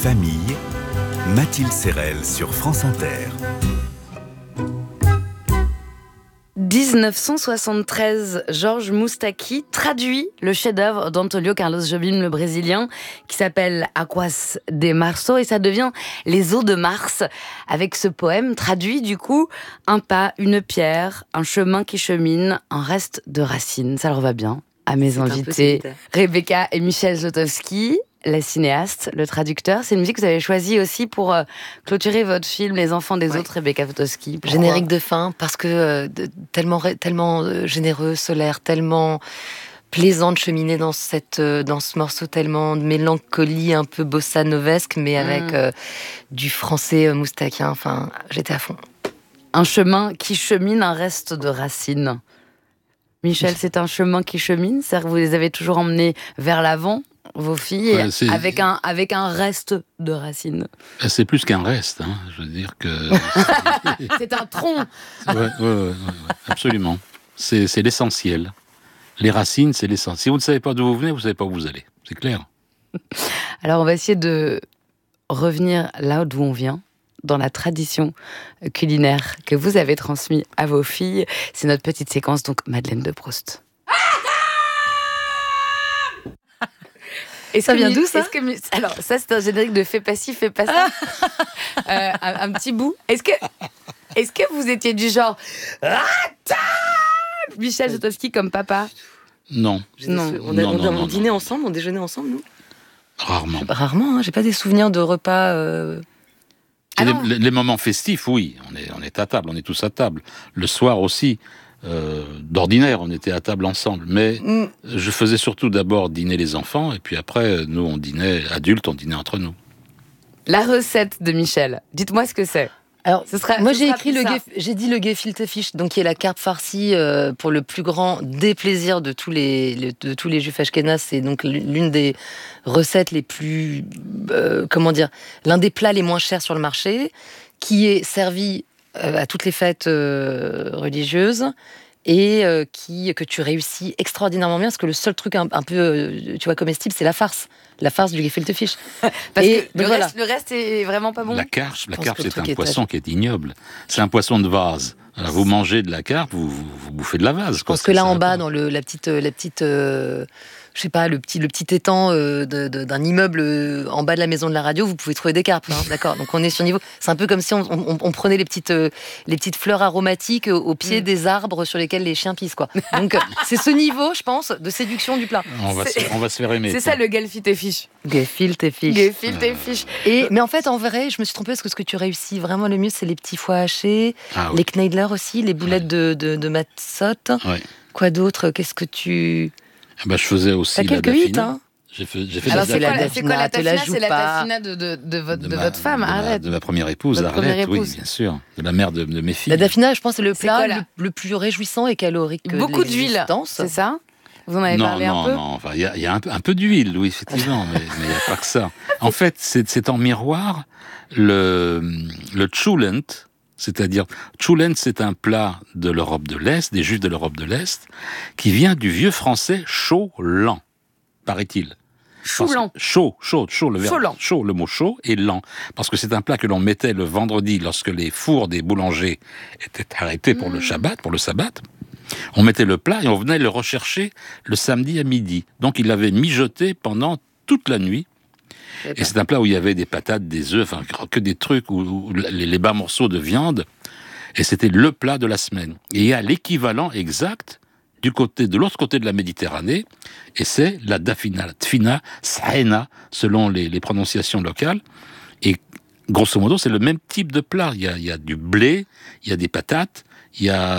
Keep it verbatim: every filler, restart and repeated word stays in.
Famille, Mathilde Serrel sur France Inter. dix-neuf cent soixante-treize, Georges Moustaki traduit le chef-d'œuvre d'Antolio Carlos Jobim, le Brésilien, qui s'appelle Aguas de Março, et ça devient Les eaux de Mars, avec ce poème traduit du coup, un pas, une pierre, un chemin qui chemine, un reste de racines. Ça leur va bien à mes C'est invités, Rebecca et Michel Zlotowski, la cinéaste, le traducteur. C'est une musique que vous avez choisie aussi pour euh, clôturer votre film Les enfants des Ouais. autres, Rebecca Zlotowski. Pourquoi ? Générique de fin, parce que euh, de- tellement, ré- tellement euh, généreux, solaire, tellement plaisant de cheminer dans, cette, euh, dans ce morceau, tellement de mélancolie un peu bossa novesque, mais avec Mm. euh, du français euh, moustakien. Enfin, j'étais à fond. Un chemin qui chemine, un reste de racines. Michel, c'est un chemin qui chemine, c'est-à-dire que vous les avez toujours emmenés vers l'avant, vos filles, Ouais, c'est- avec, un, avec un reste de racines. C'est plus qu'un reste, hein. Je veux dire que... C'est un tronc. ouais, ouais, ouais, ouais, ouais, absolument. C'est, c'est l'essentiel. Les racines, c'est l'essentiel. Si vous ne savez pas d'où vous venez, vous ne savez pas où vous allez. C'est clair. Alors, on va essayer de revenir là d'où on vient, dans la tradition culinaire que vous avez transmise à vos filles. C'est notre petite séquence, donc Madeleine de Proust. Est-ce Ça que vient Mi- d'où, ça est-ce que Mi- Alors, ça, c'est un générique de Fais pas ci, fais pas ça. Euh, un, un petit bout. Est-ce que, est-ce que vous étiez du genre Attends Michel Zlotowski comme papa? Non, Non. On, a- Non, on, non, on non, dînait non. ensemble, on déjeunait ensemble, nous rarement. Rarement, hein, j'ai pas des souvenirs de repas. euh, Ah les, non. les- les moments festifs, oui, on est, on est à table, on est tous à table. Le soir aussi, euh, d'ordinaire, on était à table ensemble. Mais mm, je faisais surtout d'abord dîner les enfants, et puis après, nous, on dînait, adultes, on dînait entre nous. La recette de Michel, dites-moi ce que c'est. Alors, Ce sera- moi ce j'ai sera écrit plus le ça. gef- j'ai dit le gefilte fish, donc qui est la carpe farcie euh, pour le plus grand déplaisir de tous les, les- de tous les juifs ashkénazes. C'est donc l'une des recettes les plus, euh, comment dire, l'un des plats les moins chers sur le marché, qui est servi euh, à toutes les fêtes euh, religieuses et euh, qui que tu réussis extraordinairement bien, parce que le seul truc un, un peu, euh, tu vois, comestible, c'est la farce, la farce du gefilte fish. Parce Et que le, donc voilà. reste, le reste est vraiment pas bon. La carpe, la pense carpe que le c'est un truc est poisson qui est ignoble. C'est un poisson de vase. Alors, vous mangez de la carpe, vous, vous, vous bouffez de la vase. Je pense que là en bas, dans le, la petite, la petite, euh, je sais pas, le petit, le petit étang euh, de- de- d'un immeuble euh, en bas de la maison de la radio, vous pouvez trouver des carpes, hein, d'accord. Donc on est sur niveau. C'est un peu comme si on, on- on prenait les petites, euh, les petites fleurs aromatiques euh, au pied Mm. des arbres sur lesquels les chiens pissent, quoi. Donc euh, c'est ce niveau, je pense, de séduction du plat. On va, se, C'est- on va se faire aimer. C'est ça le gefilte fish. Gefilte fish. Gefilte fish. Et mais en fait, en vrai, je me suis trompée parce que ce que tu réussis vraiment le mieux, c'est les petits foies hachés, Ah, oui. les kneidler aussi, les boulettes de, de, de matzot. Ouais. Quoi d'autre? Qu'est-ce que tu... Eh ben, je faisais aussi T'as la quelques hits, daffina. hein? J'ai fait, j'ai fait Alors de c'est la quoi, la la- c'est quoi la te la tafina? joue C'est la pas. tafina de, de, de votre, de ma- votre femme, de ma- Arlette. de ma première épouse, Votre Arlette, première oui, épouse. bien sûr. De la mère de, de mes filles. La daffina, je pense, c'est le C'est quoi, plat là le, le plus réjouissant et calorique de Beaucoup d'huile, l'existence. c'est ça? Vous en avez non, parlé non, un peu? non. Enfin, il y a, il y a un, peu- un peu d'huile, oui, effectivement, mais mais il n'y a pas que ça. En fait, c'est, c'est en miroir le, le chulent, c'est-à-dire, chulent, c'est un plat de l'Europe de l'Est, des Juifs de l'Europe de l'Est, qui vient du vieux français chaud-lent, paraît-il. Choulant. Parce- Chaud, chaud, chaud, le verbe. Chaud-lent. Chaud, le mot chaud, et lent. Parce que c'est un plat que l'on mettait le vendredi lorsque les fours des boulangers étaient arrêtés pour le Shabbat, pour le sabbat. On mettait le plat et on venait le rechercher le samedi à midi. Donc il l'avait mijoté pendant toute la nuit. Et c'est un plat où il y avait des patates, des œufs, enfin que des trucs, où, où les, les bas morceaux de viande. Et c'était le plat de la semaine. Et il y a l'équivalent exact du côté, de l'autre côté de la Méditerranée, et c'est la dafina, la tfina, saena, selon les, les prononciations locales. Et grosso modo, c'est le même type de plat. Il y a, il y a du blé, il y a des patates, il y a